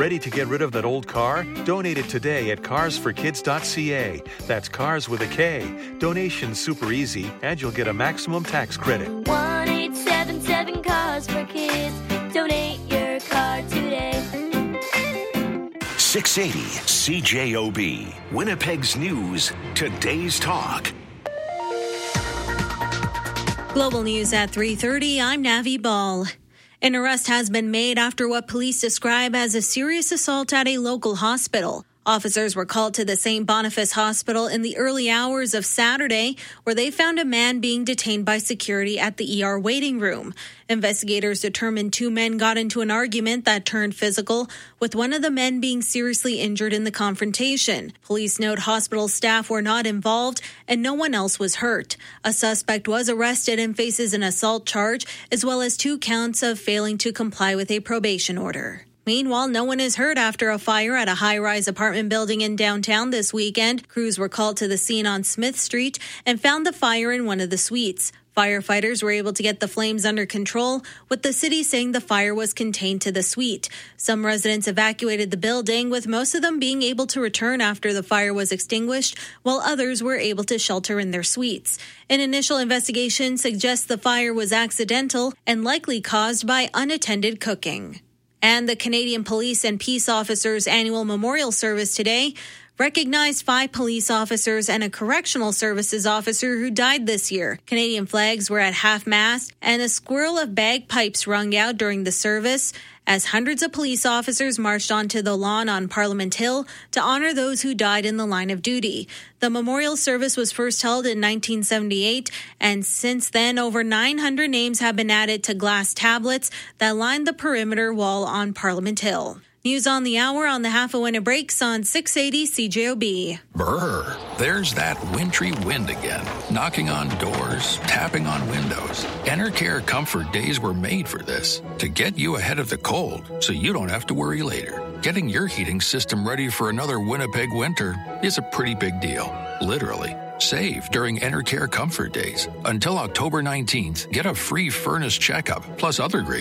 Ready to get rid of that old car? Donate it today at carsforkids.ca. That's cars with a K. Donation's super easy, and you'll get a maximum tax credit. 1-877-CARS-FOR-KIDS. Donate your car today. 680 CJOB. Winnipeg's News. Today's Talk. Global News at 3:30. I'm Navi Ball. An arrest has been made after what police describe as a serious assault at a local hospital. Officers were called to the St. Boniface Hospital in the early hours of Saturday, where they found a man being detained by security at the ER waiting room. Investigators determined two men got into an argument that turned physical, with one of the men being seriously injured in the confrontation. Police note hospital staff were not involved and no one else was hurt. A suspect was arrested and faces an assault charge, as well as 2 counts of failing to comply with a probation order. Meanwhile, no one is hurt after a fire at a high-rise apartment building in downtown this weekend. Crews were called to the scene on Smith Street and found the fire in one of the suites. Firefighters were able to get the flames under control, with the city saying the fire was contained to the suite. Some residents evacuated the building, with most of them being able to return after the fire was extinguished, while others were able to shelter in their suites. An initial investigation suggests the fire was accidental and likely caused by unattended cooking. And the Canadian Police and Peace Officers Annual Memorial Service today recognized 5 police officers and a correctional services officer who died this year. Canadian flags were at half-mast and a swirl of bagpipes rung out during the service as hundreds of police officers marched onto the lawn on Parliament Hill to honor those who died in the line of duty. The memorial service was first held in 1978, and since then, over 900 names have been added to glass tablets that line the perimeter wall on Parliament Hill. News on the hour on the half a when it breaks on 680 CJOB. Brr, there's that wintry wind again, knocking on doors, tapping on windows. Enercare Comfort Days were made for this, to get you ahead of the cold so you don't have to worry later. Getting your heating system ready for another Winnipeg winter is a pretty big deal, literally. Save during Enercare Comfort Days. Until October 19th, get a free furnace checkup, plus other great